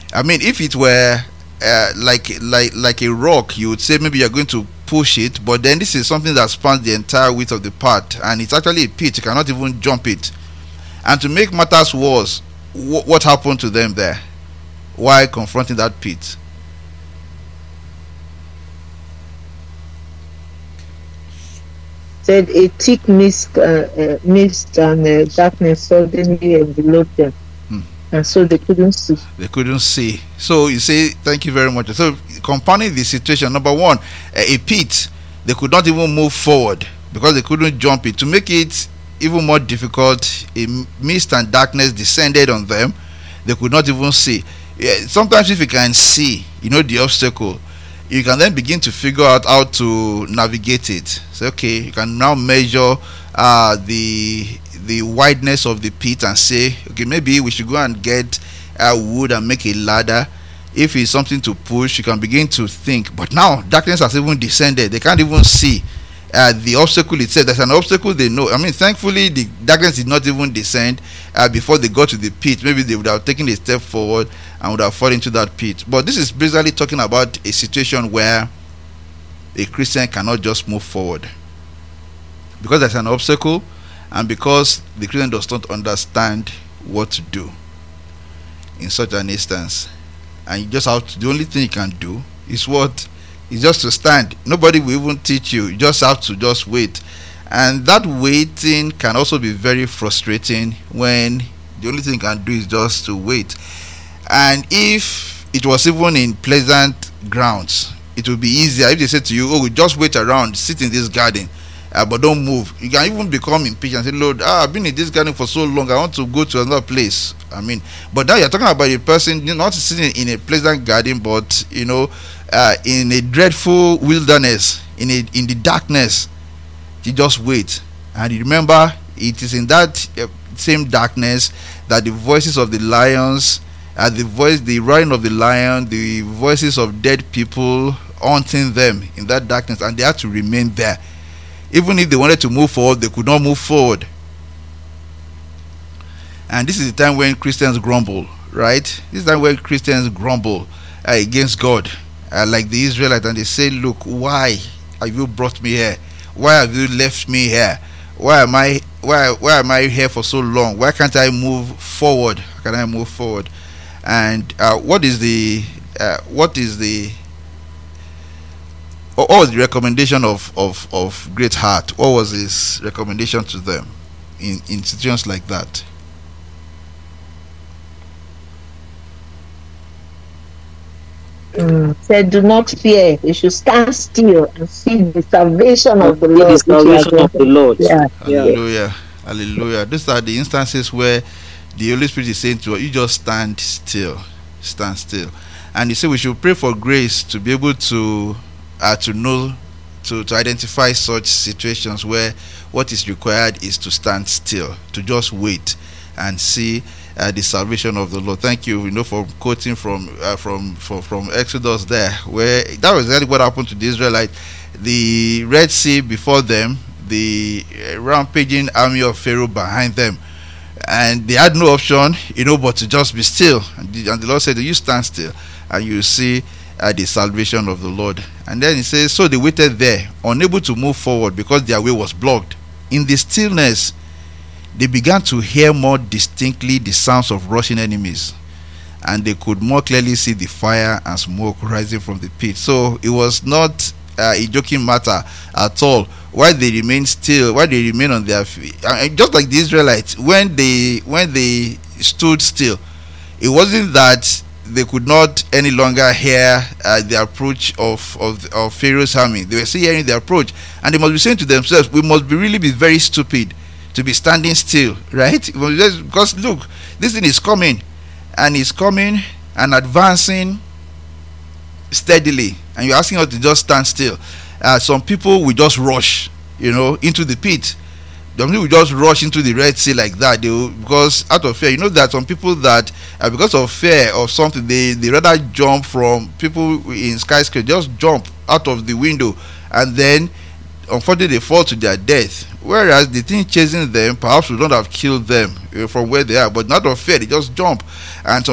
I mean, if it were like a rock, you would say maybe you're going to push it, but then this is something that spans the entire width of the path, and it's actually a pit. You cannot even jump it. And to make matters worse, what happened to them there while confronting that pit? Said a thick mist and darkness suddenly enveloped them, Hmm. and so they couldn't see. They couldn't see. So you say, thank you very much. So compounding the situation, number one, a pit, they could not even move forward because they couldn't jump it. To make it even more difficult, a mist and darkness descended on them. They could not even see. Sometimes if you can see, the obstacle, you can then begin to figure out how to navigate it. So okay, you can now measure the wideness of the pit and say, okay, maybe we should go and get wood and make a ladder. If it's something to push, you can begin to think. But now darkness has even descended. They can't even see the obstacle itself. There's an obstacle they know. I mean, thankfully the darkness did not even descend before they got to the pit. Maybe they would have taken a step forward and would have fallen into that pit. But this is basically talking about a situation where a Christian cannot just move forward because there's an obstacle, and because the Christian does not understand what to do in such an instance. And you just have to, the only thing you can do is what? Is just to stand. Nobody will even teach you. You just have to just wait. And that waiting can also be very frustrating when the only thing you can do is just to wait. And if it was even in pleasant grounds, it would be easier if they said to you, oh, just wait around, sit in this garden, but don't move. You can even become impatient and say, Lord, I've been in this garden for so long, I want to go to another place. I mean, but now you're talking about a person not sitting in a pleasant garden, but in a dreadful wilderness, in the darkness. You just wait, and you remember it is in that same darkness that the voices of the lions, the roaring of the lion, the voices of dead people haunting them in that darkness, and they had to remain there. Even if they wanted to move forward, they could not move forward. And this is the time when Christians grumble, right? This is the time when Christians grumble against God, like the Israelites, and they say, look, why have you brought me here? Why have you left me here? Why am I here for so long? Why can't I move forward? How can I move forward? And what was the recommendation of Great Heart? What was his recommendation to them in situations like that? Said, do not fear. You should stand still and see the salvation of the Lord. The salvation of the Lord. Yeah. Hallelujah. Hallelujah. These are the instances where the Holy Spirit is saying to us, you just stand still. Stand still. And he said we should pray for grace to be able to know, to identify such situations where what is required is to stand still, to just wait and see the salvation of the Lord. Thank you, for quoting from Exodus there, where that was exactly what happened to the Israelites. The Red Sea before them, the rampaging army of Pharaoh behind them, and they had no option, but to just be still. And the Lord said, you stand still, and you see the salvation of the Lord. And then he says, so they waited there, unable to move forward because their way was blocked. In the stillness, they began to hear more distinctly the sounds of rushing enemies, and they could more clearly see the fire and smoke rising from the pit. So it was not a joking matter at all. Why they remain still, why they remain on their feet, just like the Israelites, when they stood still, it wasn't that they could not any longer hear the approach of Pharaoh's army. They were still hearing the approach, and they must be saying to themselves, we must really be very stupid to be standing still, right? Because look, this thing is coming, and it's coming and advancing steadily, and you're asking us to just stand still. Some people will just rush, into the pit. Some people will just rush into the Red Sea like that. Because out of fear, that some people that because of fear of something, they rather jump from people in skyscraper, just jump out of the window, and then unfortunately they fall to their death. Whereas the thing chasing them perhaps would not have killed them from where they are, but out of fear they just jump. And some